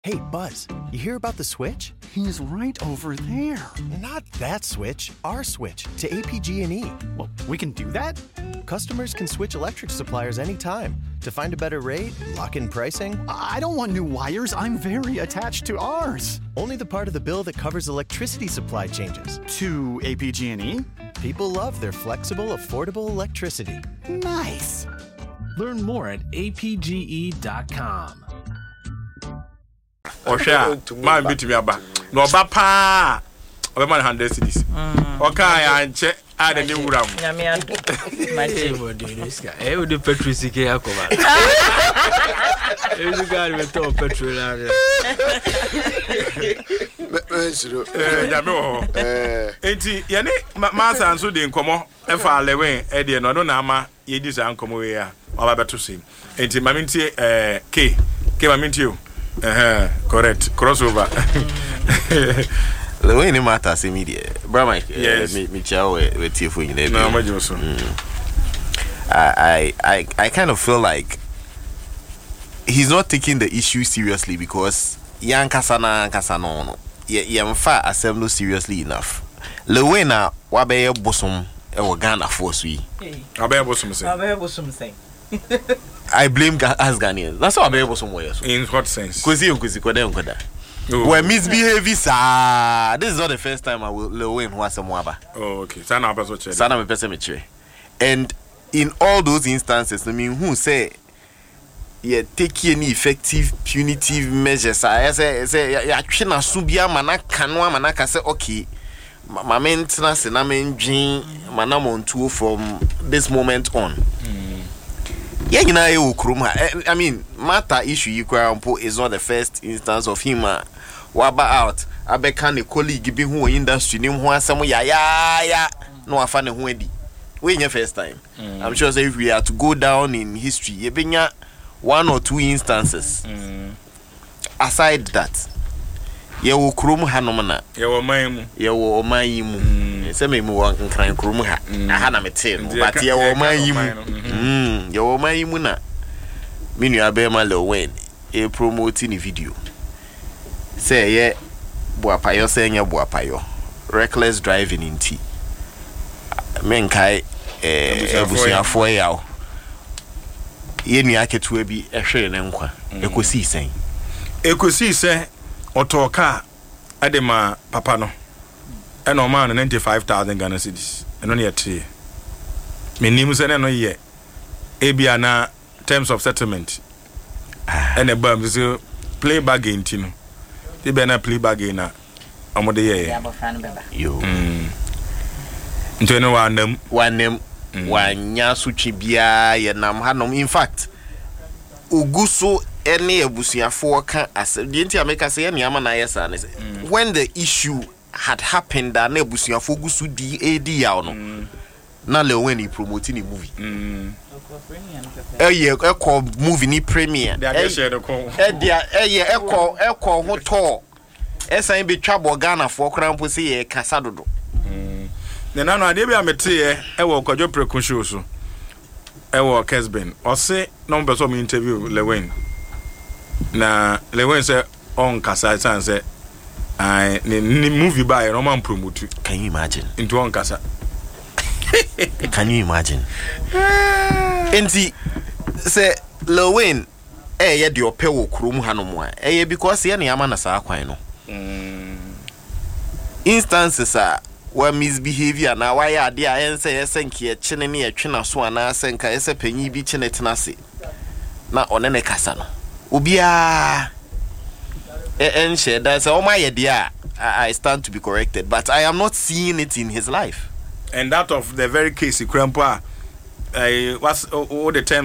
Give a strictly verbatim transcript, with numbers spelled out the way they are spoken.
Hey, Buzz, you hear about the switch? He's right over there. Not that switch, our switch to A P G and E. Well, we can do that? Customers can switch electric suppliers anytime to find a better rate, lock in pricing. I don't want new wires. I'm very attached to ours. Only the part of the bill that covers electricity supply changes. To A P G and E? People love their flexible, affordable electricity. Nice. Learn more at A P G E dot com. Osha, man beat me aba. No ba pa. Obe man one hundred cedis. Oka ya nche ade ni wura mu. Nyame ado. My table do this guy. Eh we do petrol sike akoba. Eh we go we to petrol na. Eh nyame wo. Eh enti ye ne masa nso de nkomo e fa lewen e de no no na ama ye di sa nkomo we ya. Oba beto sei. Enti mami ntie eh K. K mami ntie o. Uh-huh, correct. Crossover. The way any matter say media. Bro Mike, yes. me me chow with T F O in there. No, my Johnson. I I I kind of feel like he's not taking the issue seriously because yan kasana kasana no. Ye yemfa assemble seriously enough. Le way na wabe bosom e wo Ghana force we. Abe bosom say. Abe bosom say. I blame as Ghanaians. That's how I'm able somewhere. In what sense? Kuzi kuzi kode nkoda. When misbehaving, sir. This is not the first time I will learn who some waba. Oh, okay. Sana person che. Sana me person me che. And in all those instances, I mean, who say, yeah, take any effective punitive measures. I say, say, ya china subia mana kanwa mana kase okay. My maintenance and I mean, manam on tour from this moment on. Yeah, you know, I mean, matter issue you is not the first instance of him. Waba out. I be can a colleague be who industry name who some ya ya ya no I find who di. We your first time. Mm. I'm sure say if we are to go down in history, you be one or two instances. Mm. Aside that, ye wo krum hanomna. Ye wo man ye wo man yimu. Say me mu wan kan krum ha. Aha na mete no, but ye wo man yimu. Mm, ye wo man yimu na. Me nua be ma Lil Wayne e promote ni video. Say ye boapayo say nya boapayo. Reckless driving in T. Men kai eh ebusuafo yawo. Ye nua ketua bi ehwere ne nkwa. Ekosi sen. Ekosi sen otoka adema papa no. E no man ninety-five thousand Ghana cedis. Eno ne yete. Menim se ne no ye. Ebia na terms of settlement. And a bum so play bargain tino. They be na play bargain na amode ye. Yo. Mm. Nto no wa nam wa nam wa nya so twibia ye nam hanom. In fact, uguso any abusuafo ka as the ntia make say any ama na yesa na say when the issue had happened that na abusuafo gusu di ad yaw no. Mm. Na Lil Wayne promoting the movie. Mm. Eh yeah, e call movie ni premiere. They share the call. Eh dia eh yeah, e call e call ho to. E san be twabo Ghana for krampo say e kasa dodo. Mm. Na na no ade bia mete e e wo kwadwo prekun show so. E wo Kesben. O say no be so me interview Lil Wayne. Na Lil Wayne say on kasa san say I ni movie buy no man promote. Can you imagine? Into on kasa. Can you imagine? Enti say Lil Wayne eh ye de ope wo krom hanom a eh because ye na yama na sa kwan no. Mm. Instances are where misbehavior na why ade a ense yesenke ye chene ne ye twena so ana senka ese panyi bi chene tenase na one ne kasa no obia eh en share that say o ma ye dia I stand to be corrected, but I am not seeing it in his life. And that of the very case, Grandpa, I was all the terms